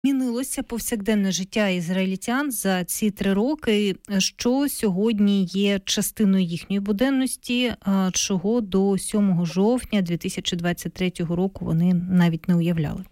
Змінилося повсякденне життя ізраїльтян за ці 3 роки, що сьогодні є частиною їхньої буденності, а чого до 7 жовтня 2023 року вони навіть не уявляли.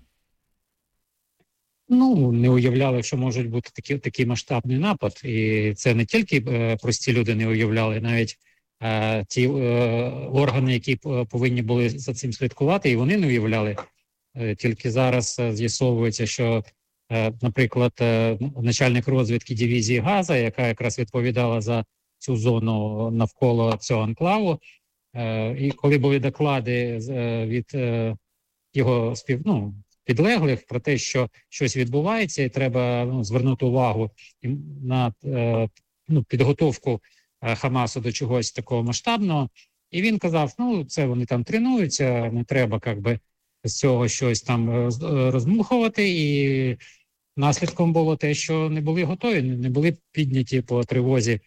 Ну, не уявляли, що можуть бути такий масштабний напад. І це не тільки прості люди не уявляли, навіть ті органи, які повинні були за цим слідкувати, і вони не уявляли. Тільки зараз з'ясовується, що, наприклад, начальник розвідки дивізії Газа, яка якраз відповідала за цю зону навколо цього анклаву, і коли були доклади від його підлеглих про те, що щось відбувається, і треба звернути увагу на підготовку Хамасу до чогось такого масштабного. І він казав, це вони там тренуються, не треба з цього щось там роздмухувати. І наслідком було те, що не були готові, не були підняті по тривозі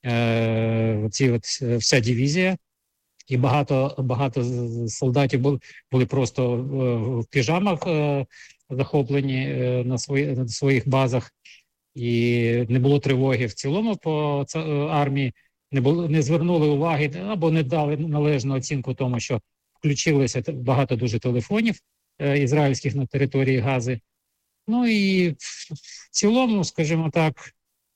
вся дивізія. І багато солдатів були просто в піжамах захоплені на своїх базах, і не було тривоги в цілому по армії, не звернули уваги або не дали належну оцінку тому, що включилося багато дуже телефонів ізраїльських на території Гази. Ну і в цілому, скажімо так,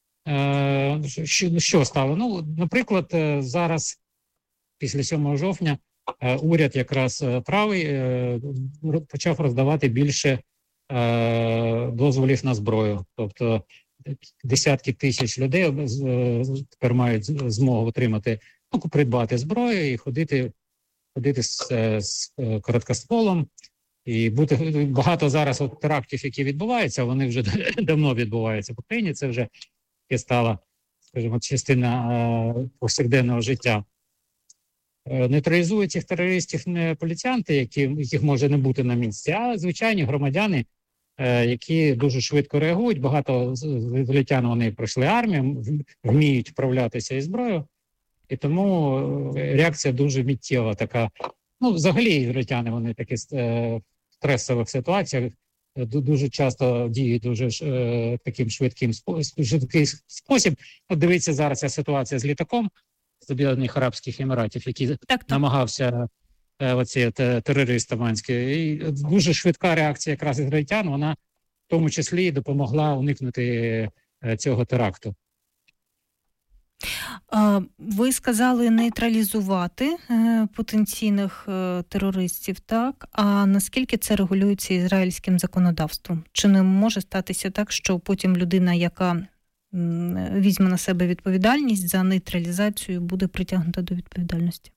що стало? Наприклад, зараз після 7 жовтня уряд якраз правий почав роздавати більше дозволів на зброю. Тобто десятки тисяч людей тепер мають змогу отримати, придбати зброю і ходити з короткостволом. І багато зараз терактів, які відбуваються, вони вже давно відбуваються в Україні. Це вже стала, скажімо, частина повсякденного життя. Нейтралізують цих терористів не поліціянти, яких може не бути на місці, а звичайні громадяни, які дуже швидко реагують. Багато ізраїльтян вони пройшли армію, вміють вправлятися із зброєю, і тому реакція дуже миттєва така. Взагалі ізраїльтяни, вони такі в стресових ситуаціях дуже часто діють дуже таким швидкий спосіб. Дивіться зараз ця ситуація з літаком з Об'єднаних Арабських Еміратів, який намагався оці терорист Аманський. І дуже швидка реакція якраз ізраїльтян, вона в тому числі допомогла уникнути цього теракту. Ви сказали нейтралізувати потенційних терористів, так? А наскільки це регулюється ізраїльським законодавством? Чи не може статися так, що потім людина, яка візьме на себе відповідальність за нейтралізацію, буде притягнута до відповідальності?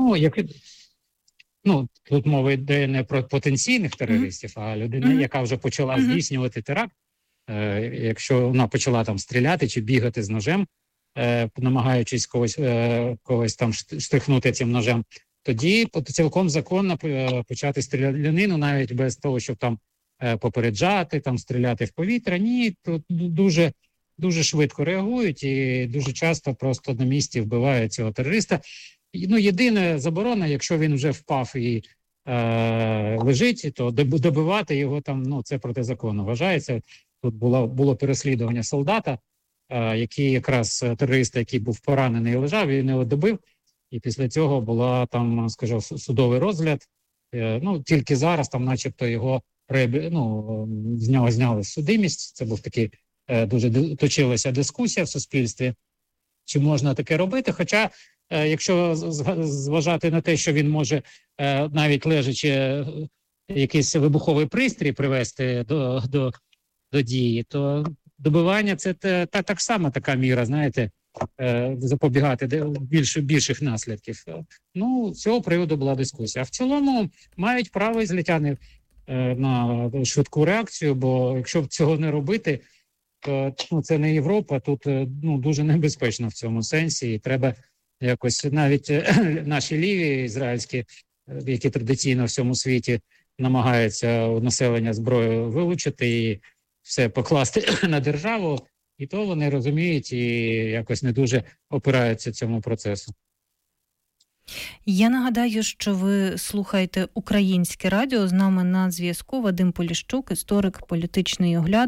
Тут мова йде не про потенційних терористів, а людина, яка вже почала здійснювати теракт, якщо вона почала там стріляти чи бігати з ножем, намагаючись когось там штрихнути цим ножем, тоді цілком законно почати стрілянину, навіть без того, щоб там попереджати, там стріляти в повітря. Ні, тут дуже, дуже швидко реагують і дуже часто просто на місці вбивають цього терориста. Єдина заборона, якщо він вже впав і лежить, то добивати його там, це протизаконно вважається. Тут було переслідування солдата, який якраз терориста, який був поранений і лежав, він його добив. І після цього була там, скажімо, судовий розгляд. Тільки зараз там начебто його з нього зняли судимість. Це був такий, дуже точилася дискусія в суспільстві, чи можна таке робити. Хоча, якщо зважати на те, що він може навіть лежачи якийсь вибуховий пристрій привести до дії, то добивання – це так само така міра, знаєте, запобігати більших наслідків. З цього приводу була дискусія. А в цілому мають право ізраїльтяни на швидку реакцію, бо якщо цього не робити, то це не Європа, тут дуже небезпечно в цьому сенсі, і треба якось навіть наші ліві ізраїльські, які традиційно в всьому світі намагаються у населення зброю вилучити і все покласти на державу, і то вони розуміють і якось не дуже опираються цьому процесу. Я нагадаю, що ви слухаєте Українське радіо. З нами на зв'язку Вадим Поліщук, історик, політичний огляд.